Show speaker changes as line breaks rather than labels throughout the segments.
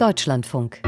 Deutschlandfunk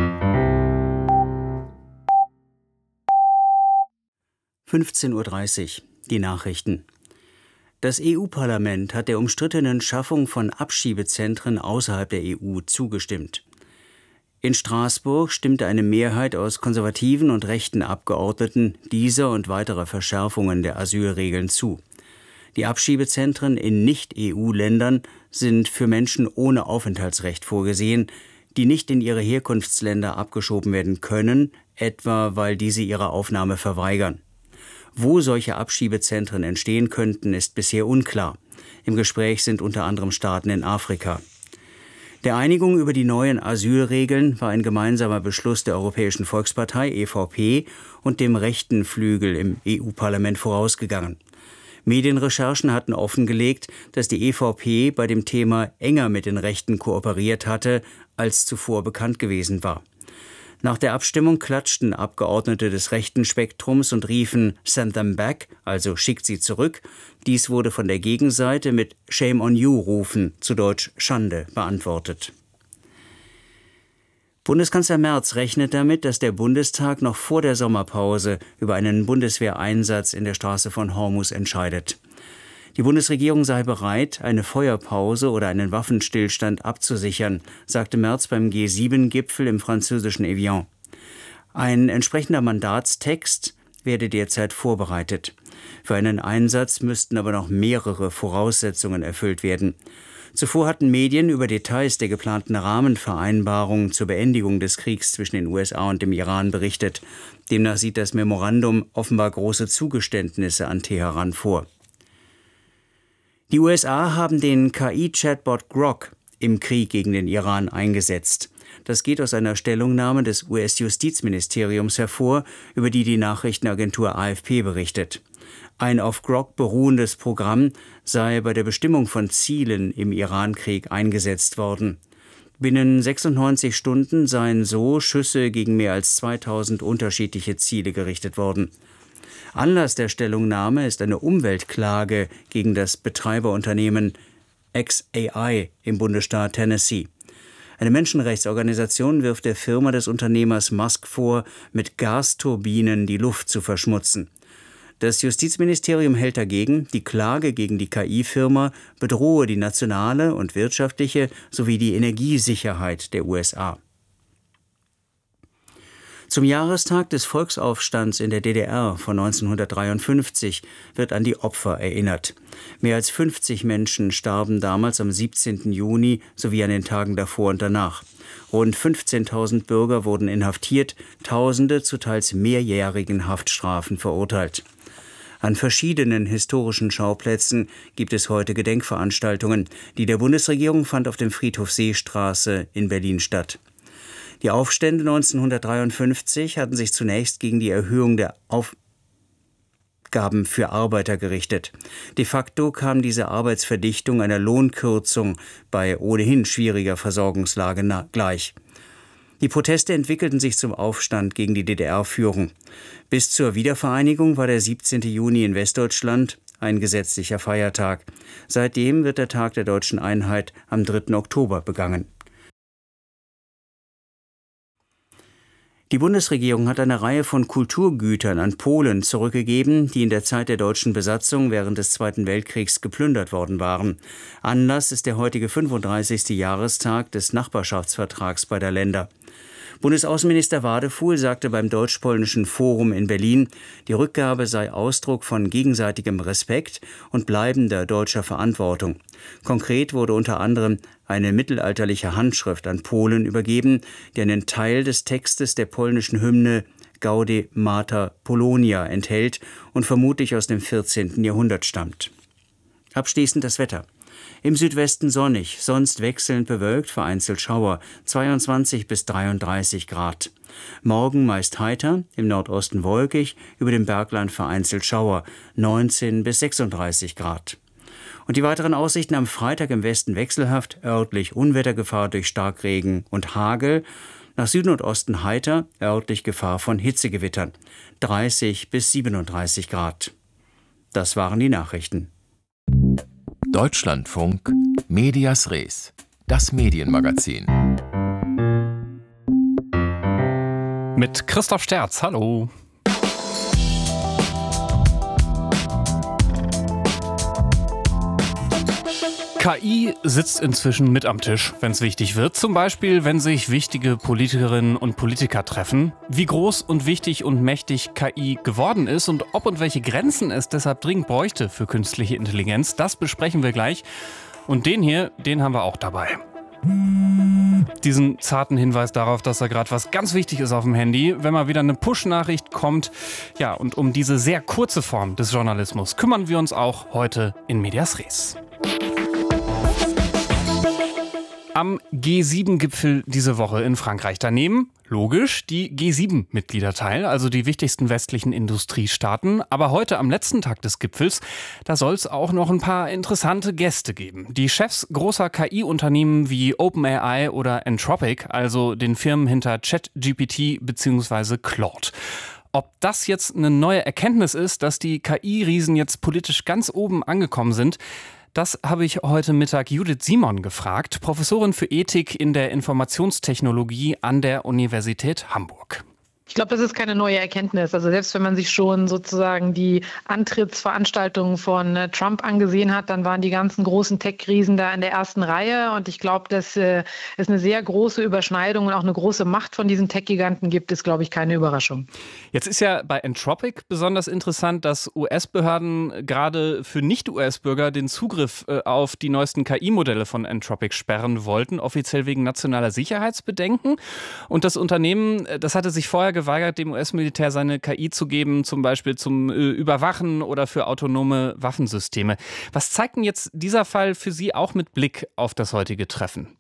15:30 Uhr, die Nachrichten. Das EU-Parlament hat der umstrittenen Schaffung von Abschiebezentren außerhalb der EU zugestimmt. In Straßburg stimmte eine Mehrheit aus konservativen und rechten Abgeordneten dieser und weiterer Verschärfungen der Asylregeln zu. Die Abschiebezentren in Nicht-EU-Ländern sind für Menschen ohne Aufenthaltsrecht vorgesehen, die nicht in ihre Herkunftsländer abgeschoben werden können, etwa weil diese ihre Aufnahme verweigern. Wo solche Abschiebezentren entstehen könnten, ist bisher unklar. Im Gespräch sind unter anderem Staaten in Afrika. Der Einigung über die neuen Asylregeln war ein gemeinsamer Beschluss der Europäischen Volkspartei EVP und dem rechten Flügel im EU-Parlament vorausgegangen. Medienrecherchen hatten offengelegt, dass die EVP bei dem Thema enger mit den Rechten kooperiert hatte, als zuvor bekannt gewesen war. Nach der Abstimmung klatschten Abgeordnete des rechten Spektrums und riefen "Send them back", also "schickt sie zurück". Dies wurde von der Gegenseite mit "Shame on you"-Rufen, zu Deutsch Schande, beantwortet. Bundeskanzler Merz rechnet damit, dass der Bundestag noch vor der Sommerpause über einen Bundeswehreinsatz in der Straße von Hormuz entscheidet. Die Bundesregierung sei bereit, eine Feuerpause oder einen Waffenstillstand abzusichern, sagte Merz beim G7-Gipfel im französischen Evian. Ein entsprechender Mandatstext werde derzeit vorbereitet. Für einen Einsatz müssten aber noch mehrere Voraussetzungen erfüllt werden. Zuvor hatten Medien über Details der geplanten Rahmenvereinbarung zur Beendigung des Kriegs zwischen den USA und dem Iran berichtet. Demnach sieht das Memorandum offenbar große Zugeständnisse an Teheran vor. Die USA haben den KI-Chatbot Grok im Krieg gegen den Iran eingesetzt. Das geht aus einer Stellungnahme des US-Justizministeriums hervor, über die die Nachrichtenagentur AFP berichtet. Ein auf Grok beruhendes Programm sei bei der Bestimmung von Zielen im Irankrieg eingesetzt worden. Binnen 96 Stunden seien so Schüsse gegen mehr als 2000 unterschiedliche Ziele gerichtet worden. Anlass der Stellungnahme ist eine Umweltklage gegen das Betreiberunternehmen xAI im Bundesstaat Tennessee. Eine Menschenrechtsorganisation wirft der Firma des Unternehmers Musk vor, mit Gasturbinen die Luft zu verschmutzen. Das Justizministerium hält dagegen, die Klage gegen die KI-Firma bedrohe die nationale und wirtschaftliche sowie die Energiesicherheit der USA. Zum Jahrestag des Volksaufstands in der DDR von 1953 wird an die Opfer erinnert. Mehr als 50 Menschen starben damals am 17. Juni sowie an den Tagen davor und danach. Rund 15.000 Bürger wurden inhaftiert, Tausende zu teils mehrjährigen Haftstrafen verurteilt. An verschiedenen historischen Schauplätzen gibt es heute Gedenkveranstaltungen. Die der Bundesregierung fand auf dem Friedhof Seestraße in Berlin statt. Die Aufstände 1953 hatten sich zunächst gegen die Erhöhung der Aufgaben für Arbeiter gerichtet. De facto kam diese Arbeitsverdichtung einer Lohnkürzung bei ohnehin schwieriger Versorgungslage gleich. Die Proteste entwickelten sich zum Aufstand gegen die DDR-Führung. Bis zur Wiedervereinigung war der 17. Juni in Westdeutschland ein gesetzlicher Feiertag. Seitdem wird der Tag der deutschen Einheit am 3. Oktober begangen. Die Bundesregierung hat eine Reihe von Kulturgütern an Polen zurückgegeben, die in der Zeit der deutschen Besatzung während des Zweiten Weltkriegs geplündert worden waren. Anlass ist der heutige 35. Jahrestag des Nachbarschaftsvertrags beider Länder. Bundesaußenminister Wadefuhl sagte beim Deutsch-Polnischen Forum in Berlin, die Rückgabe sei Ausdruck von gegenseitigem Respekt und bleibender deutscher Verantwortung. Konkret wurde unter anderem eine mittelalterliche Handschrift an Polen übergeben, die einen Teil des Textes der polnischen Hymne Gaude Mater Polonia enthält und vermutlich aus dem 14. Jahrhundert stammt. Abschließend das Wetter. Im Südwesten sonnig, sonst wechselnd bewölkt, vereinzelt Schauer, 22 bis 33 Grad. Morgen meist heiter, im Nordosten wolkig, über dem Bergland vereinzelt Schauer, 19 bis 36 Grad. Und die weiteren Aussichten am Freitag im Westen wechselhaft, örtlich Unwettergefahr durch Starkregen und Hagel, nach Süden und Osten heiter, örtlich Gefahr von Hitzegewittern, 30 bis 37 Grad. Das waren die Nachrichten.
Deutschlandfunk Medias Res, das Medienmagazin.
mit Christoph Sterz. Hallo. KI sitzt inzwischen mit am Tisch, wenn es wichtig wird. Zum Beispiel, wenn sich wichtige Politikerinnen und Politiker treffen. Wie groß und wichtig und mächtig KI geworden ist und ob und welche Grenzen es deshalb dringend bräuchte für künstliche Intelligenz, das besprechen wir gleich. Und den haben wir auch dabei. Diesen zarten Hinweis darauf, dass da gerade was ganz wichtig ist auf dem Handy, wenn mal wieder eine Push-Nachricht kommt. Ja, und um diese sehr kurze Form des Journalismus kümmern wir uns auch heute in Medias Res. Am G7-Gipfel diese Woche in Frankreich. Daneben, logisch, die G7-Mitglieder teil, also die wichtigsten westlichen Industriestaaten. Aber heute am letzten Tag des Gipfels, da soll es auch noch ein paar interessante Gäste geben. Die Chefs großer KI-Unternehmen wie OpenAI oder Anthropic, also den Firmen hinter ChatGPT bzw. Claude. Ob das jetzt eine neue Erkenntnis ist, dass die KI-Riesen jetzt politisch ganz oben angekommen sind, das habe ich heute Mittag Judith Simon gefragt, Professorin für Ethik in der Informationstechnologie an der Universität Hamburg.
Ich glaube, das ist keine neue Erkenntnis. Also selbst wenn man sich schon sozusagen die Antrittsveranstaltungen von Trump angesehen hat, dann waren die ganzen großen Tech-Riesen da in der ersten Reihe. Und ich glaube, dass es eine sehr große Überschneidung und auch eine große Macht von diesen Tech-Giganten gibt, ist, glaube ich, keine Überraschung.
Jetzt ist ja bei Anthropic besonders interessant, dass US-Behörden gerade für Nicht-US-Bürger den Zugriff auf die neuesten KI-Modelle von Anthropic sperren wollten, offiziell wegen nationaler Sicherheitsbedenken. Und das Unternehmen, das hatte sich vorher geweigert, dem US-Militär seine KI zu geben, zum Beispiel zum Überwachen oder für autonome Waffensysteme. Was zeigt denn jetzt dieser Fall für Sie auch mit Blick auf das heutige Treffen?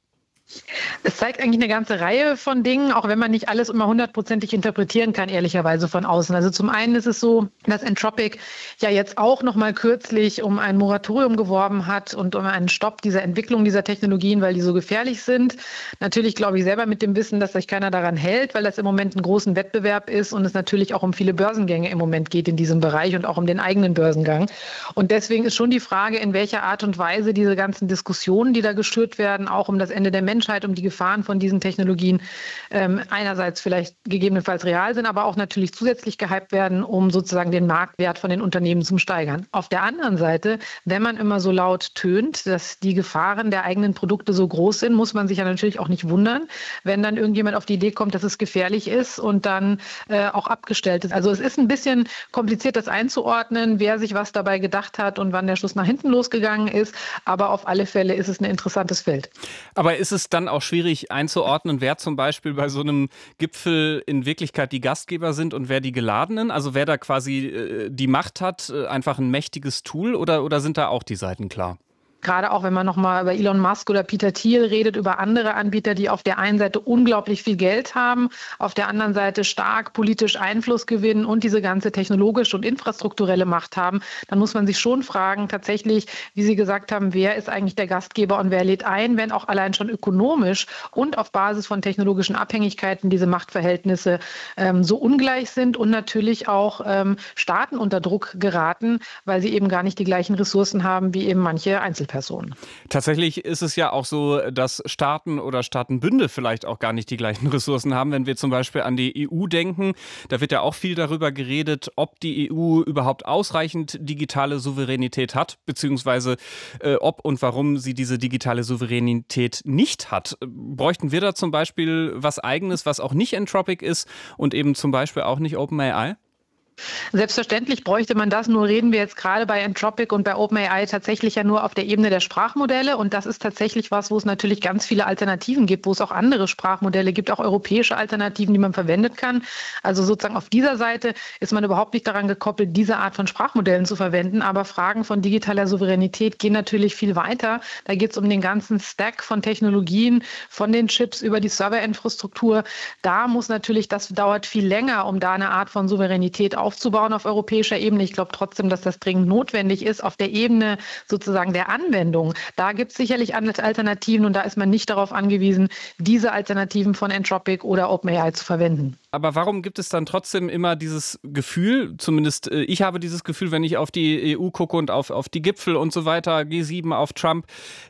Es zeigt eigentlich eine ganze Reihe von Dingen, auch wenn man nicht alles immer hundertprozentig interpretieren kann, ehrlicherweise von außen. Also zum einen ist es so, dass Anthropic ja jetzt auch noch mal kürzlich um ein Moratorium geworben hat und um einen Stopp dieser Entwicklung dieser Technologien, weil die so gefährlich sind. Natürlich glaube ich selber mit dem Wissen, dass sich keiner daran hält, weil das im Moment einen großen Wettbewerb ist und es natürlich auch um viele Börsengänge im Moment geht in diesem Bereich und auch um den eigenen Börsengang. Und deswegen ist schon die Frage, in welcher Art und Weise diese ganzen Diskussionen, die da geschürt werden, auch um das Ende der Menschheit, um die Gefahren von diesen Technologien einerseits vielleicht gegebenenfalls real sind, aber auch natürlich zusätzlich gehypt werden, um sozusagen den Marktwert von den Unternehmen zu steigern. Auf der anderen Seite, wenn man immer so laut tönt, dass die Gefahren der eigenen Produkte so groß sind, muss man sich ja natürlich auch nicht wundern, wenn dann irgendjemand auf die Idee kommt, dass es gefährlich ist und dann auch abgestellt ist. Also es ist ein bisschen kompliziert, das einzuordnen, wer sich was dabei gedacht hat und wann der Schuss nach hinten losgegangen ist. Aber auf alle Fälle ist es ein interessantes Feld.
Aber ist es dann auch schwierig einzuordnen, wer zum Beispiel bei so einem Gipfel in Wirklichkeit die Gastgeber sind und wer die Geladenen? Also wer da quasi die Macht hat, einfach ein mächtiges Tool oder sind da auch die Seiten klar?
Gerade auch, wenn man nochmal über Elon Musk oder Peter Thiel redet, über andere Anbieter, die auf der einen Seite unglaublich viel Geld haben, auf der anderen Seite stark politisch Einfluss gewinnen und diese ganze technologische und infrastrukturelle Macht haben, dann muss man sich schon fragen, tatsächlich, wie Sie gesagt haben, wer ist eigentlich der Gastgeber und wer lädt ein, wenn auch allein schon ökonomisch und auf Basis von technologischen Abhängigkeiten diese Machtverhältnisse so ungleich sind und natürlich auch Staaten unter Druck geraten, weil sie eben gar nicht die gleichen Ressourcen haben wie eben manche Einzelpersonen.
Tatsächlich ist es ja auch so, dass Staaten oder Staatenbünde vielleicht auch gar nicht die gleichen Ressourcen haben. Wenn wir zum Beispiel an die EU denken, da wird ja auch viel darüber geredet, ob die EU überhaupt ausreichend digitale Souveränität hat, beziehungsweise ob und warum sie diese digitale Souveränität nicht hat. Bräuchten wir da zum Beispiel was Eigenes, was auch nicht Anthropic ist und eben zum Beispiel auch nicht OpenAI?
Selbstverständlich bräuchte man das, nur reden wir jetzt gerade bei Anthropic und bei OpenAI tatsächlich ja nur auf der Ebene der Sprachmodelle und das ist tatsächlich was, wo es natürlich ganz viele Alternativen gibt, wo es auch andere Sprachmodelle gibt, auch europäische Alternativen, die man verwenden kann. Also sozusagen auf dieser Seite ist man überhaupt nicht daran gekoppelt, diese Art von Sprachmodellen zu verwenden, aber Fragen von digitaler Souveränität gehen natürlich viel weiter. Da geht es um den ganzen Stack von Technologien, von den Chips über die Serverinfrastruktur. Da muss natürlich, das dauert viel länger, um da eine Art von Souveränität aufzubauen auf europäischer Ebene. Ich glaube trotzdem, dass das dringend notwendig ist. Auf der Ebene sozusagen der Anwendung, da gibt es sicherlich Alternativen und da ist man nicht darauf angewiesen, diese Alternativen von Anthropic oder OpenAI zu verwenden.
Aber warum gibt es dann trotzdem immer dieses Gefühl, zumindest ich habe dieses Gefühl, wenn ich auf die EU gucke und auf die Gipfel und so weiter, G7 auf Trump,